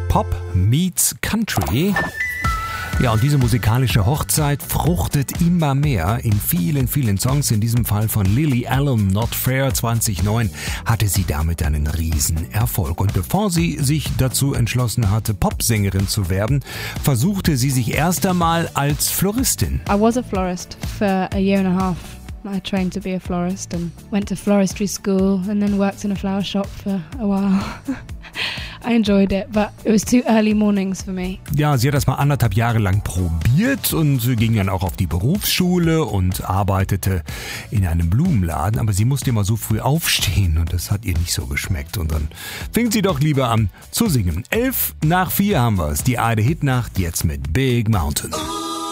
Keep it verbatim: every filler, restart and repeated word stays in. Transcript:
Pop meets Country. Ja, und diese musikalische Hochzeit fruchtet immer mehr in vielen, vielen Songs. In diesem Fall von Lily Allen, Not Fair zweitausendneun, hatte sie damit einen riesen Erfolg. Und bevor sie sich dazu entschlossen hatte, Popsängerin zu werden, versuchte sie sich erst einmal als Floristin. I was a florist for a year and a half. I trained to be a florist and went to floristry school and then worked in a flower shop for a while. I enjoyed it, but it was too early mornings for me. Ja, sie hat das mal anderthalb Jahre lang probiert und ging dann auch auf die Berufsschule und arbeitete in einem Blumenladen, aber sie musste immer so früh aufstehen und das hat ihr nicht so geschmeckt. Und dann fing sie doch lieber an zu singen. Elf nach vier haben wir es, die Ide Hitnacht jetzt mit Big Mountain.